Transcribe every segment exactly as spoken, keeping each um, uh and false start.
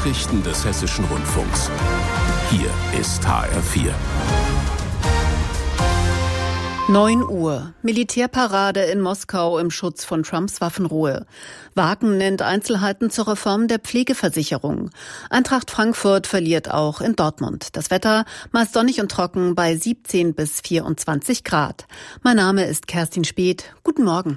Nachrichten des Hessischen Rundfunks. Hier ist H R vier. neun Uhr. Militärparade in Moskau im Schutz von Trumps Waffenruhe. Wagen nennt Einzelheiten zur Reform der Pflegeversicherung. Eintracht Frankfurt verliert auch in Dortmund. Das Wetter meist sonnig und trocken bei siebzehn bis vierundzwanzig Grad. Mein Name ist Kerstin Speth. Guten Morgen.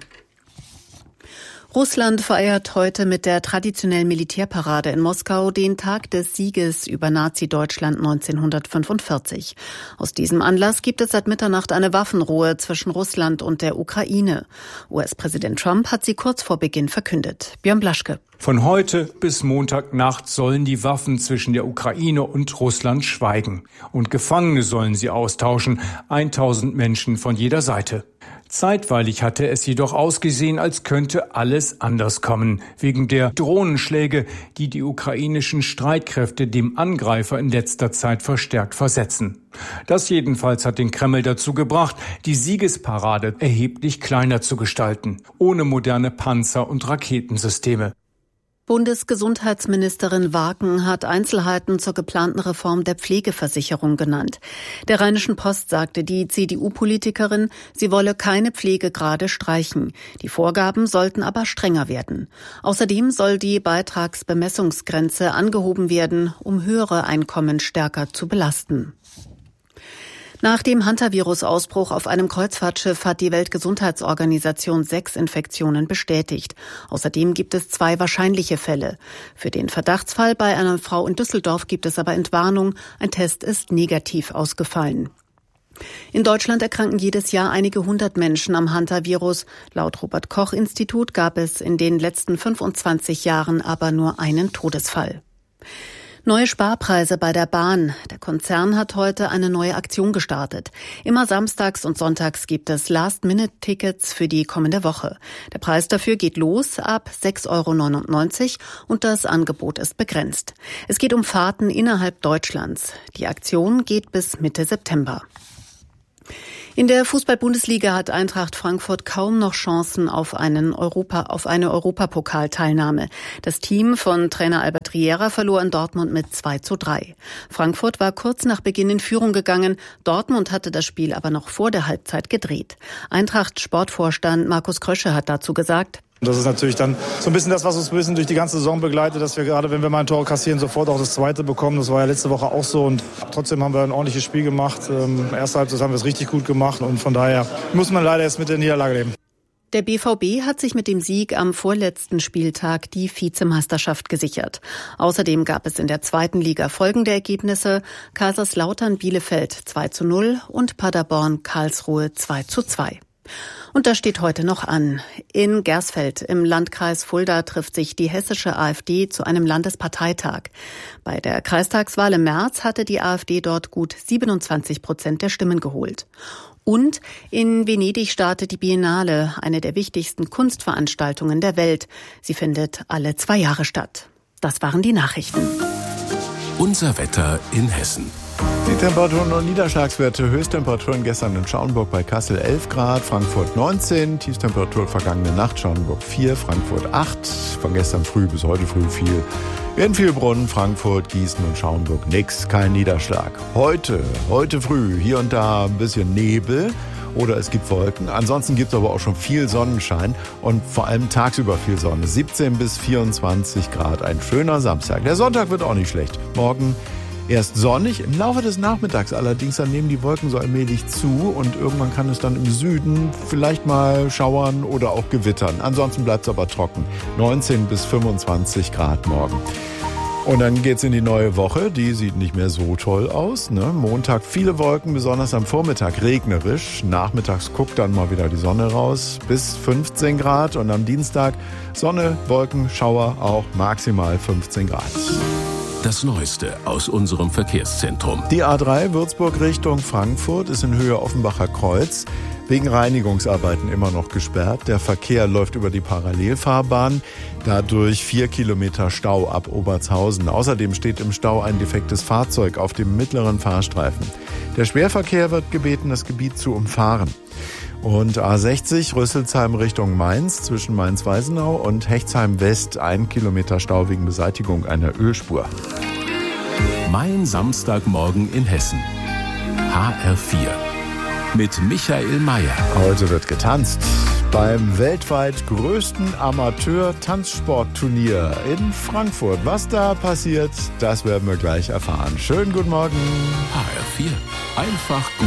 Russland feiert heute mit der traditionellen Militärparade in Moskau den Tag des Sieges über Nazi-Deutschland neunzehnhundertfünfundvierzig. Aus diesem Anlass gibt es seit Mitternacht eine Waffenruhe zwischen Russland und der Ukraine. U S-Präsident Trump hat sie kurz vor Beginn verkündet. Björn Blaschke. Von heute bis Montagnacht sollen die Waffen zwischen der Ukraine und Russland schweigen. Und Gefangene sollen sie austauschen, tausend Menschen von jeder Seite. Zeitweilig hatte es jedoch ausgesehen, als könnte alles anders kommen, wegen der Drohnenschläge, die die ukrainischen Streitkräfte dem Angreifer in letzter Zeit verstärkt versetzen. Das jedenfalls hat den Kreml dazu gebracht, die Siegesparade erheblich kleiner zu gestalten, ohne moderne Panzer und Raketensysteme. Bundesgesundheitsministerin Waken hat Einzelheiten zur geplanten Reform der Pflegeversicherung genannt. Der Rheinischen Post sagte die C D U-Politikerin, sie wolle keine Pflegegrade streichen. Die Vorgaben sollten aber strenger werden. Außerdem soll die Beitragsbemessungsgrenze angehoben werden, um höhere Einkommen stärker zu belasten. Nach dem Hantavirus-Ausbruch auf einem Kreuzfahrtschiff hat die Weltgesundheitsorganisation sechs Infektionen bestätigt. Außerdem gibt es zwei wahrscheinliche Fälle. Für den Verdachtsfall bei einer Frau in Düsseldorf gibt es aber Entwarnung. Ein Test ist negativ ausgefallen. In Deutschland erkranken jedes Jahr einige hundert Menschen am Hantavirus. Laut Robert-Koch-Institut gab es in den letzten fünfundzwanzig Jahren aber nur einen Todesfall. Neue Sparpreise bei der Bahn. Der Konzern hat heute eine neue Aktion gestartet. Immer samstags und sonntags gibt es Last-Minute-Tickets für die kommende Woche. Der Preis dafür geht los ab sechs Euro neunundneunzig und das Angebot ist begrenzt. Es geht um Fahrten innerhalb Deutschlands. Die Aktion geht bis Mitte September. In der Fußball-Bundesliga hat Eintracht Frankfurt kaum noch Chancen auf einen Europa, auf eine Europapokalteilnahme. Das Team von Trainer Albert Riera verlor in Dortmund mit zwei zu drei. Frankfurt war kurz nach Beginn in Führung gegangen. Dortmund hatte das Spiel aber noch vor der Halbzeit gedreht. Eintracht-Sportvorstand Markus Krösche hat dazu gesagt: Das ist natürlich dann so ein bisschen das, was uns ein bisschen durch die ganze Saison begleitet, dass wir gerade, wenn wir mal ein Tor kassieren, sofort auch das zweite bekommen. Das war ja letzte Woche auch so und trotzdem haben wir ein ordentliches Spiel gemacht. Ähm, erste Halbzeit haben wir es richtig gut gemacht und von daher muss man leider jetzt mit der Niederlage leben. Der B V B hat sich mit dem Sieg am vorletzten Spieltag die Vizemeisterschaft gesichert. Außerdem gab es in der zweiten Liga folgende Ergebnisse: Kaiserslautern Bielefeld zwei zu null und Paderborn Karlsruhe zwei zu zwei. Und das steht heute noch an. In Gersfeld im Landkreis Fulda trifft sich die hessische AfD zu einem Landesparteitag. Bei der Kreistagswahl im März hatte die AfD dort gut siebenundzwanzig Prozent der Stimmen geholt. Und in Venedig startet die Biennale, eine der wichtigsten Kunstveranstaltungen der Welt. Sie findet alle zwei Jahre statt. Das waren die Nachrichten. Unser Wetter in Hessen. Die Temperaturen und Niederschlagswerte: Höchsttemperaturen gestern in Schauenburg bei Kassel elf Grad, Frankfurt neunzehn, Tiefstemperatur vergangene Nacht Schauenburg vier, Frankfurt acht, von gestern früh bis heute früh viel. In Vielbrunn, Frankfurt, Gießen und Schauenburg nix, kein Niederschlag. Heute, heute früh hier und da ein bisschen Nebel oder es gibt Wolken. Ansonsten gibt es aber auch schon viel Sonnenschein und vor allem tagsüber viel Sonne. siebzehn bis vierundzwanzig Grad, ein schöner Samstag. Der Sonntag wird auch nicht schlecht. Morgen erst sonnig, im Laufe des Nachmittags allerdings, dann nehmen die Wolken so allmählich zu und irgendwann kann es dann im Süden vielleicht mal schauern oder auch gewittern. Ansonsten bleibt es aber trocken. neunzehn bis fünfundzwanzig Grad morgen. Und dann geht's in die neue Woche, die sieht nicht mehr so toll aus, ne? Montag viele Wolken, besonders am Vormittag regnerisch. Nachmittags guckt dann mal wieder die Sonne raus, bis fünfzehn Grad. Und am Dienstag Sonne, Wolken, Schauer, auch maximal fünfzehn Grad. Das Neueste aus unserem Verkehrszentrum. Die A drei Würzburg Richtung Frankfurt ist in Höhe Offenbacher Kreuz wegen Reinigungsarbeiten immer noch gesperrt. Der Verkehr läuft über die Parallelfahrbahn. Dadurch vier Kilometer Stau ab Obertshausen. Außerdem steht im Stau ein defektes Fahrzeug auf dem mittleren Fahrstreifen. Der Schwerverkehr wird gebeten, das Gebiet zu umfahren. Und A sechzig Rüsselsheim Richtung Mainz zwischen Mainz-Weisenau und Hechtsheim West. Ein Kilometer Stau wegen Beseitigung einer Ölspur. Mein Samstagmorgen in Hessen. H R vier. Mit Michael Mayer. Heute wird getanzt beim weltweit größten Amateur-Tanzsportturnier in Frankfurt. Was da passiert, das werden wir gleich erfahren. Schönen guten Morgen. H R vier. Einfach gut.